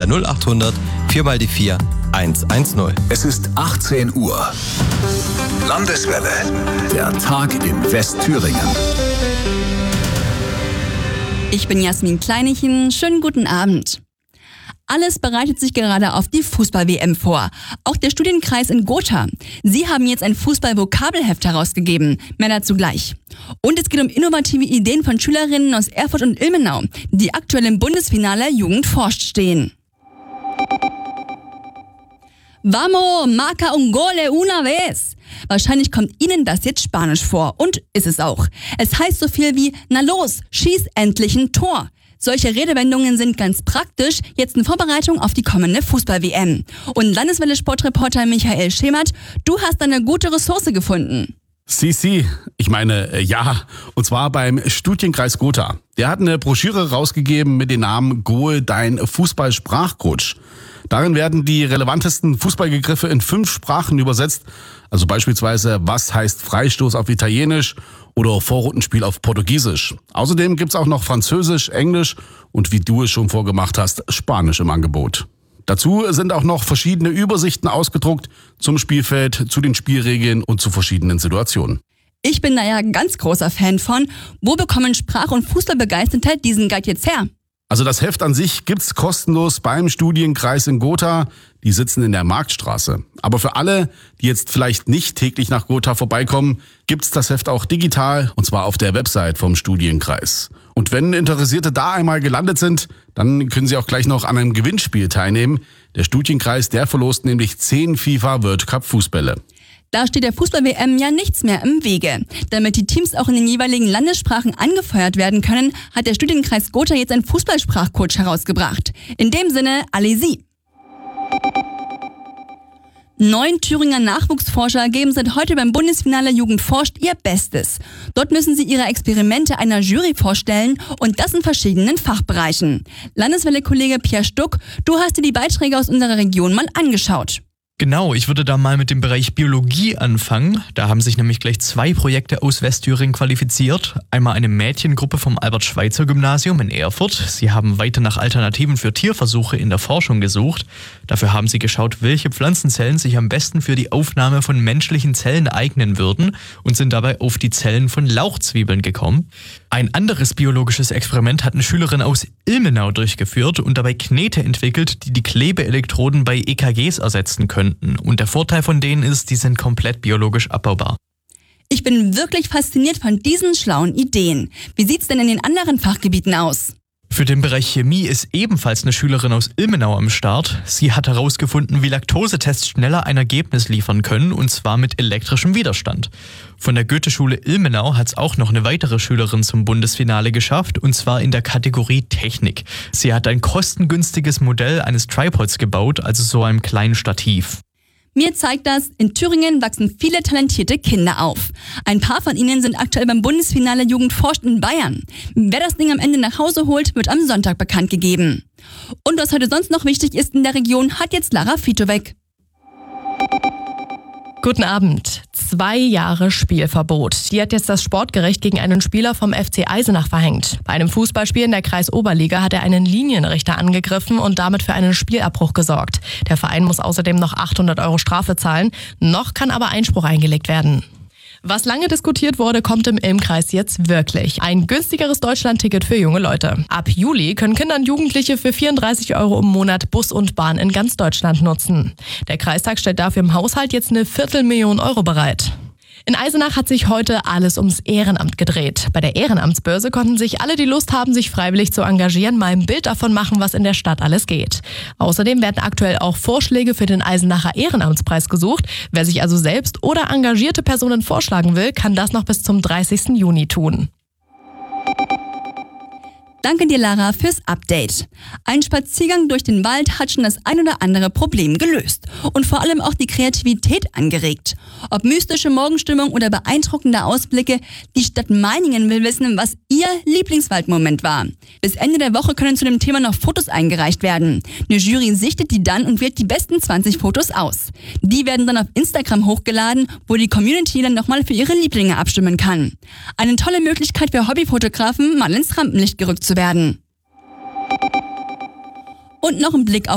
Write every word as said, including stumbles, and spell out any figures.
null acht hundert vier mal die vier eins eins null. Es ist achtzehn Uhr. Landeswelle. Der Tag in Westthüringen. Ich bin Jasmin Kleinichen. Schönen guten Abend. Alles bereitet sich gerade auf die Fußball-W M vor. Auch der Studienkreis in Gotha. Sie haben jetzt ein Fußball-Vokabelheft herausgegeben. Mehr dazu gleich. Und es geht um innovative Ideen von Schülerinnen aus Erfurt und Ilmenau, die aktuell im Bundesfinale Jugend forscht stehen. Vamos, marca un gole una vez. Wahrscheinlich kommt Ihnen das jetzt Spanisch vor. Und ist es auch. Es heißt so viel wie, na los, schieß endlich ein Tor. Solche Redewendungen sind ganz praktisch, jetzt in Vorbereitung auf die kommende Fußball-W M. Und Landeswelle-Sportreporter Michael Schemert, du hast eine gute Ressource gefunden. Si, si. Ich meine, äh, ja. Und zwar beim Studienkreis Gotha. Der hat eine Broschüre rausgegeben mit dem Namen Goal, dein Fußball-Sprachcoach. Darin werden die relevantesten Fußballbegriffe in fünf Sprachen übersetzt. Also beispielsweise, was heißt Freistoß auf Italienisch oder Vorrundenspiel auf Portugiesisch. Außerdem gibt's auch noch Französisch, Englisch und, wie du es schon vorgemacht hast, Spanisch im Angebot. Dazu sind auch noch verschiedene Übersichten ausgedruckt zum Spielfeld, zu den Spielregeln und zu verschiedenen Situationen. Ich bin da ja ein ganz großer Fan von. Wo bekommen Sprach- und Fußballbegeisterte diesen Guide jetzt her? Also das Heft an sich gibt's kostenlos beim Studienkreis in Gotha. Die sitzen in der Marktstraße. Aber für alle, die jetzt vielleicht nicht täglich nach Gotha vorbeikommen, gibt's das Heft auch digital, und zwar auf der Website vom Studienkreis. Und wenn Interessierte da einmal gelandet sind, dann können sie auch gleich noch an einem Gewinnspiel teilnehmen. Der Studienkreis, der verlost nämlich zehn FIFA World Cup Fußbälle. Da steht der Fußball-W M ja nichts mehr im Wege. Damit die Teams auch in den jeweiligen Landessprachen angefeuert werden können, hat der Studienkreis Gotha jetzt einen Fußballsprachcoach herausgebracht. In dem Sinne, allez-y! Neun Thüringer Nachwuchsforscher geben seit heute beim Bundesfinale Jugend forscht ihr Bestes. Dort müssen sie ihre Experimente einer Jury vorstellen und das in verschiedenen Fachbereichen. Landeswelle-Kollege Pierre Stuck, du hast dir die Beiträge aus unserer Region mal angeschaut. Genau, ich würde da mal mit dem Bereich Biologie anfangen. Da haben sich nämlich gleich zwei Projekte aus Westthüringen qualifiziert. Einmal eine Mädchengruppe vom Albert-Schweitzer-Gymnasium in Erfurt. Sie haben weiter nach Alternativen für Tierversuche in der Forschung gesucht. Dafür haben sie geschaut, welche Pflanzenzellen sich am besten für die Aufnahme von menschlichen Zellen eignen würden und sind dabei auf die Zellen von Lauchzwiebeln gekommen. Ein anderes biologisches Experiment hat eine Schülerin aus Ilmenau durchgeführt und dabei Knete entwickelt, die die Klebeelektroden bei E K Gs ersetzen können. Und der Vorteil von denen ist, die sind komplett biologisch abbaubar. Ich bin wirklich fasziniert von diesen schlauen Ideen. Wie sieht's denn in den anderen Fachgebieten aus? Für den Bereich Chemie ist ebenfalls eine Schülerin aus Ilmenau am Start. Sie hat herausgefunden, wie Laktosetests schneller ein Ergebnis liefern können, und zwar mit elektrischem Widerstand. Von der Goethe-Schule Ilmenau hat es auch noch eine weitere Schülerin zum Bundesfinale geschafft, und zwar in der Kategorie Technik. Sie hat ein kostengünstiges Modell eines Tripods gebaut, also so einem kleinen Stativ. Mir zeigt das, in Thüringen wachsen viele talentierte Kinder auf. Ein paar von ihnen sind aktuell beim Bundesfinale Jugend forscht in Bayern. Wer das Ding am Ende nach Hause holt, wird am Sonntag bekannt gegeben. Und was heute sonst noch wichtig ist in der Region, hat jetzt Lara Fitowek. Guten Abend. Zwei Jahre Spielverbot. Die hat jetzt das Sportgericht gegen einen Spieler vom F C Eisenach verhängt. Bei einem Fußballspiel in der Kreisoberliga hat er einen Linienrichter angegriffen und damit für einen Spielabbruch gesorgt. Der Verein muss außerdem noch achthundert Euro Strafe zahlen. Noch kann aber Einspruch eingelegt werden. Was lange diskutiert wurde, kommt im Ilm-Kreis jetzt wirklich. Ein günstigeres Deutschland-Ticket für junge Leute. Ab Juli können Kinder und Jugendliche für vierunddreißig Euro im Monat Bus und Bahn in ganz Deutschland nutzen. Der Kreistag stellt dafür im Haushalt jetzt eine Viertelmillion Euro bereit. In Eisenach hat sich heute alles ums Ehrenamt gedreht. Bei der Ehrenamtsbörse konnten sich alle, die Lust haben, sich freiwillig zu engagieren, mal ein Bild davon machen, was in der Stadt alles geht. Außerdem werden aktuell auch Vorschläge für den Eisenacher Ehrenamtspreis gesucht. Wer sich also selbst oder engagierte Personen vorschlagen will, kann das noch bis zum dreißigsten Juni tun. Danke dir, Lara, fürs Update. Ein Spaziergang durch den Wald hat schon das ein oder andere Problem gelöst und vor allem auch die Kreativität angeregt. Ob mystische Morgenstimmung oder beeindruckende Ausblicke, die Stadt Meiningen will wissen, was ihr Lieblingswaldmoment war. Bis Ende der Woche können zu dem Thema noch Fotos eingereicht werden. Eine Jury sichtet die dann und wählt die besten zwanzig Fotos aus. Die werden dann auf Instagram hochgeladen, wo die Community dann nochmal für ihre Lieblinge abstimmen kann. Eine tolle Möglichkeit für Hobbyfotografen, mal ins Rampenlicht gerückt zu werden. Und noch ein Blick auf